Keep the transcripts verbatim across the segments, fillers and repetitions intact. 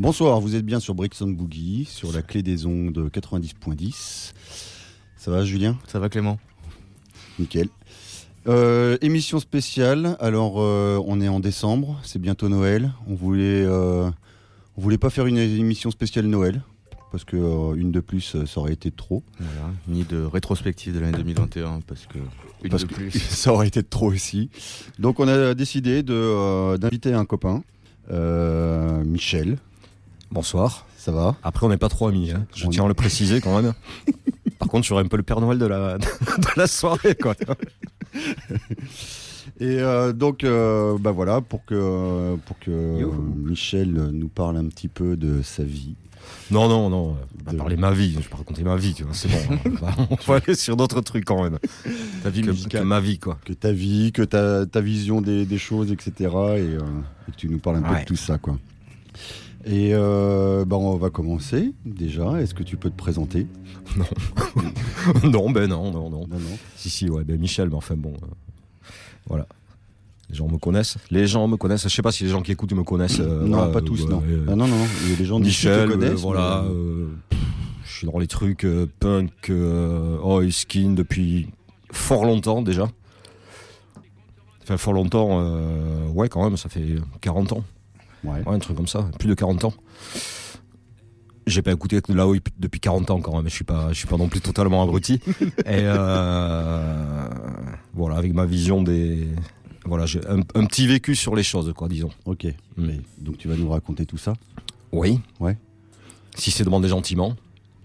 Bonsoir, vous êtes bien sur Brixton Boogie, sur la clé des ondes quatre-vingt-dix point dix. Ça va Julien ? Ça va Clément ? Nickel. Euh, émission spéciale, alors euh, on est en décembre, c'est bientôt Noël. On voulait, euh, on voulait pas faire une émission spéciale Noël, parce que euh, une de plus, ça aurait été trop. Voilà. Ni de rétrospective de l'année deux mille vingt et un, parce que une parce de que plus. Ça aurait été trop aussi. Donc on a décidé de, euh, d'inviter un copain, euh, Michel. Bonsoir. Ça va ? Après, on n'est pas trop amis, hein. Je On tiens est... à le préciser quand même. Par contre, je serais un peu le Père Noël de la, de la soirée, quoi. Et euh, donc, euh, bah voilà, pour que, pour que Youhou. Michel nous parle un petit peu de sa vie. Non, non, non. Je vais De... pas parler de ma vie. Je vais pas raconter ma vie, tu vois. C'est bon. On va, on va aller sur d'autres trucs quand même. Ta vie que, musicale. que ma vie, quoi. Que ta vie, que ta, ta vision des, des choses, et cetera. Et, euh, et que tu nous parles un peu Ouais. de tout ça, quoi. Et euh, bah on va commencer déjà. Est-ce que tu peux te présenter ? Non. non, ben non, non, non. Non, non. Si, si, ouais, ben Michel, mais enfin bon. Euh, voilà. Les gens me connaissent. Les gens me connaissent. Je sais pas si les gens qui écoutent me connaissent. Euh, non, voilà, pas tous, euh, non. euh, Ah, non, non. Il y a des gens d'ici qui Michel, te euh, connaissent. voilà. mais- euh, pff, je suis dans les trucs euh, punk, euh, oi, skin depuis fort longtemps déjà. Enfin, fort longtemps, euh, ouais, quand même, ça fait quarante ans. Ouais. Ouais, un truc comme ça, plus de quarante ans. J'ai pas écouté de la oi depuis quarante ans quand même, je suis pas, je suis pas non plus totalement abruti. Et euh, voilà, avec ma vision des. Voilà, j'ai un, un petit vécu sur les choses, quoi, disons. Ok. Mm. Et donc tu vas nous raconter tout ça ? Oui. Ouais. Si c'est demandé gentiment.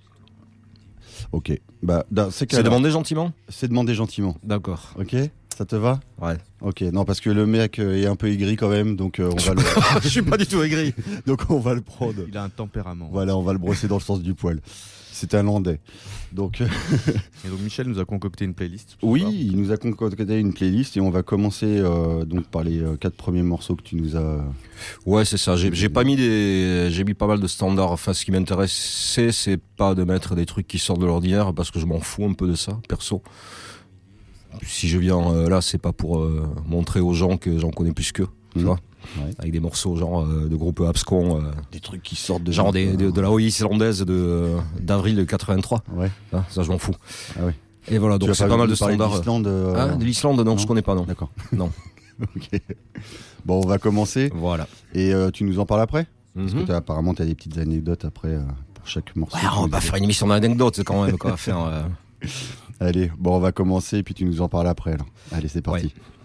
Ok. Bah, dans ces C'est cas-là, demandé gentiment ? c'est demandé gentiment. D'accord. Ok ? Ça te va ? Ouais. Ok, non, parce que le mec euh, est un peu aigri quand même, donc euh, on va le... Je suis pas du tout aigri. donc on va le prendre. Il a un tempérament. Voilà, on va le brosser dans le sens du poil. C'est un landais. Donc euh, Et donc Michel nous a concocté une playlist. ce oui, soir. il nous a concocté une playlist et on va commencer euh, donc par les euh, quatre premiers morceaux que tu nous as. Ouais, c'est ça. J'ai, j'ai pas mis des, j'ai mis pas mal de standards. Enfin, ce qui m'intéressait, c'est pas de mettre des trucs qui sortent de l'ordinaire parce que je m'en fous un peu de ça, perso. Si je viens euh, là, c'est pas pour euh, montrer aux gens que j'en connais plus qu'eux, tu Mmh. vois. Ouais. Avec des morceaux genre euh, de groupes abscons, euh, Des trucs qui sortent de. genre des, de, de la oi islandaise de euh, d'avril quatre-vingt-trois. Ouais. Hein, ça, je m'en fous. Ah ouais. Et voilà, Tu donc vas c'est pas mal de parler standards. d'Islande, euh, Hein, de l'Islande, non, non je connais pas, non. D'accord. Non. Ok. Bon, on va commencer Voilà. et euh, tu nous en parles après. Parce que Mhm. t'as, apparemment, tu as des petites anecdotes après euh, pour chaque morceau. Ouais, Tu on nous va pas dis. faire une émission d'anecdotes quand même, quoi. Faire, euh, Allez, bon, on va commencer et puis tu nous en parles après. Alors. Allez, c'est parti. Ouais.